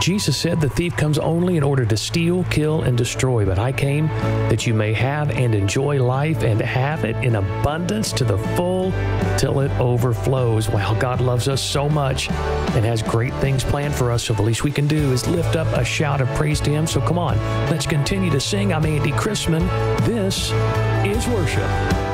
Jesus said the thief comes only in order to steal, kill, and destroy. But I came that you may have and enjoy life and have it in abundance to the full till it overflows. Wow, God loves us so much and has great things planned for us. So the least we can do is lift up a shout of praise to Him. So come on, let's continue to sing. I'm Andy Chrisman. This is worship.